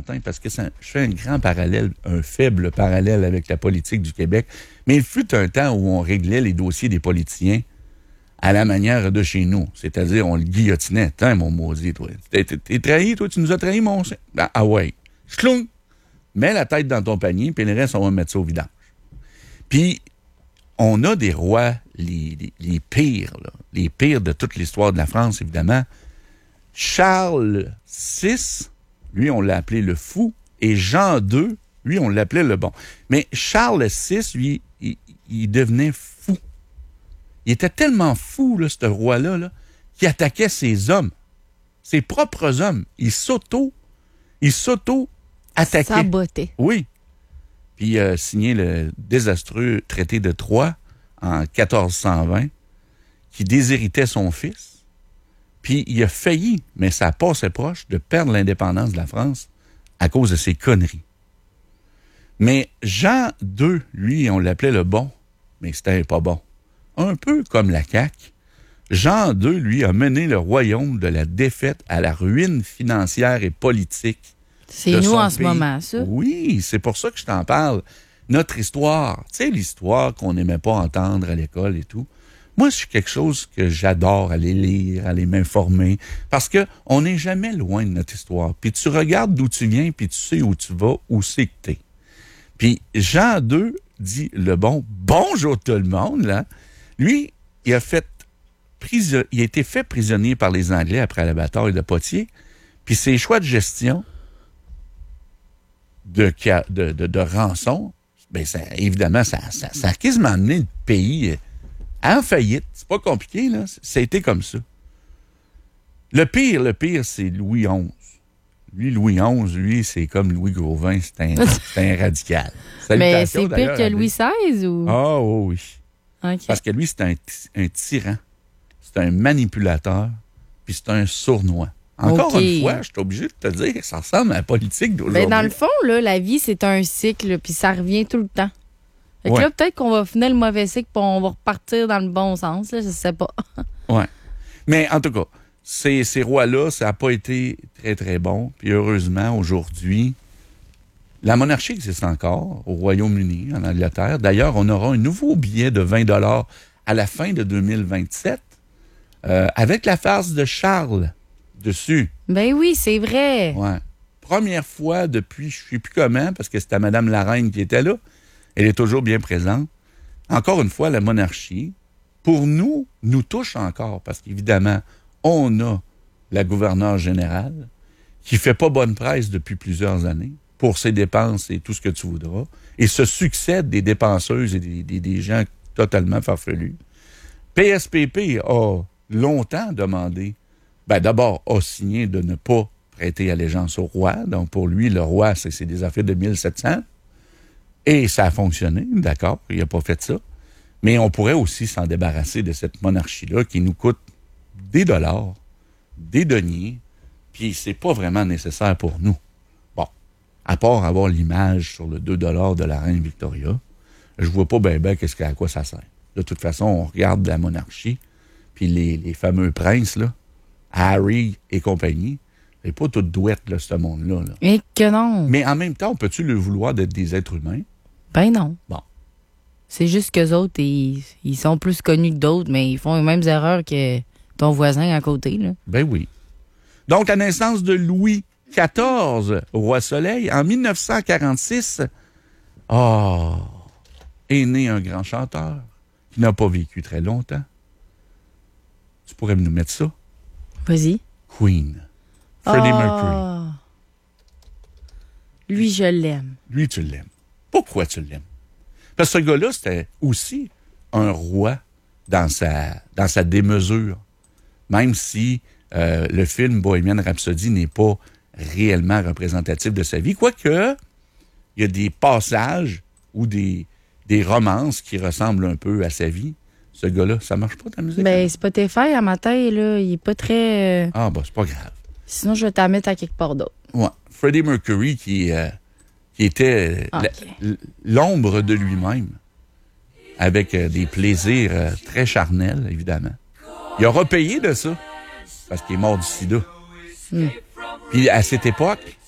matin, parce que je fais un grand parallèle, un faible parallèle avec la politique du Québec. Mais il fut un temps où on réglait les dossiers des politiciens à la manière de chez nous. C'est-à-dire, on le guillotinait. Tiens, mon maudit, toi. T'es trahi, toi, tu nous as trahi, mon... Ah ouais. Chlong! Mets la tête dans ton panier, puis le reste, on va mettre ça au vidange. Puis, on a des rois, les pires, là, les pires de toute l'histoire de la France, évidemment. Charles VI, lui, on l'a appelé le fou, et Jean II, lui, on l'appelait le bon. Mais Charles VI, lui, il devenait fou. Il était tellement fou, là, ce roi-là, là, qu'il attaquait ses hommes, ses propres hommes. Il s'auto-attaquait. Sabotait. Oui. Puis il a signé le désastreux traité de Troyes en 1420, qui déshéritait son fils. Puis il a failli, mais ça passait proche, de perdre l'indépendance de la France à cause de ses conneries. Mais Jean II, lui, on l'appelait le bon, mais c'était pas bon. Un peu comme la CAQ, Jean II, lui, a mené le royaume de la défaite à la ruine financière et politique. C'est nous en ce moment, ça. Oui, c'est pour ça que je t'en parle. Notre histoire, tu sais, l'histoire qu'on n'aimait pas entendre à l'école et tout. Moi, c'est quelque chose que j'adore, aller lire, aller m'informer, parce que on n'est jamais loin de notre histoire. Puis tu regardes d'où tu viens, puis tu sais où tu vas, où c'est que t'es. Puis Jean II dit le bon, bonjour tout le monde, là. Lui, il a été fait prisonnier par les Anglais après la bataille de Poitiers, puis ses choix de gestion de rançon, ben évidemment, ça a quasiment amené le pays en faillite. C'est pas compliqué, là. Ça a été comme ça. Le pire, c'est Louis XI. Louis XI, lui, c'est comme Louis Gauvin, c'est un radical. Mais c'est pire que Louis XVI, ou? Ah, oh, oui. Okay. Parce que lui, c'est un tyran. C'est un manipulateur, puis c'est un sournois. Encore une fois, je suis obligé de te dire que ça ressemble à la politique d'aujourd'hui. Ben dans le fond, là, la vie, c'est un cycle, puis ça revient tout le temps. Fait que là, peut-être qu'on va finir le mauvais cycle, puis on va repartir dans le bon sens, là, je sais pas. Oui. Mais en tout cas, ces rois-là, ça n'a pas été très, très bon. Puis heureusement, aujourd'hui, la monarchie existe encore au Royaume-Uni, en Angleterre. D'ailleurs, on aura un nouveau billet de 20 $ à la fin de 2027 avec la face de Charles dessus. Ben oui, c'est vrai. Ouais. Première fois depuis, je ne sais plus comment, parce que c'était Mme la Reine qui était là. Elle est toujours bien présente. Encore une fois, la monarchie, pour nous touche encore, parce qu'évidemment, on a la gouverneure générale qui fait pas bonne presse depuis plusieurs années pour ses dépenses et tout ce que tu voudras, et se succèdent des dépenseuses et des gens totalement farfelus. PSPP a longtemps demandé, d'abord a signé de ne pas prêter allégeance au roi. Donc, pour lui, le roi, c'est des affaires de 1700. Et ça a fonctionné, d'accord, il n'a pas fait ça. Mais on pourrait aussi s'en débarrasser de cette monarchie-là qui nous coûte des dollars, des deniers, puis c'est pas vraiment nécessaire pour nous. Bon, à part avoir l'image sur le 2 $ de la reine Victoria, je vois pas bien à quoi ça sert. De toute façon, on regarde la monarchie, puis les fameux princes, là, Harry et compagnie, c'est pas toute douette, là, ce monde-là. Là. Et que non. Mais en même temps, peux-tu le vouloir d'être des êtres humains? Ben non. Bon. C'est juste qu'eux autres, ils sont plus connus que d'autres, mais ils font les mêmes erreurs que ton voisin à côté, là. Ben oui. Donc, la naissance de Louis XIV, roi Soleil, en 1946, est né un grand chanteur qui n'a pas vécu très longtemps. Tu pourrais nous mettre ça? Vas-y. Queen. Freddie Mercury. Lui, je l'aime. Lui, tu l'aimes. Pourquoi tu l'aimes? Parce que ce gars-là, c'était aussi un roi dans sa démesure. Même si le film Bohemian Rhapsody n'est pas réellement représentatif de sa vie. Quoique, il y a des passages ou des romances qui ressemblent un peu à sa vie. Ce gars-là, ça marche pas ta musique? Ben, Spotify, à matin, là, il est pas très... c'est pas grave. Sinon, je vais t'en mettre à quelque part d'autre. Ouais. Freddie Mercury qui était l'ombre de lui-même, avec des plaisirs très charnels, évidemment. Il a repayé de ça, parce qu'il est mort du sida. Puis à cette époque,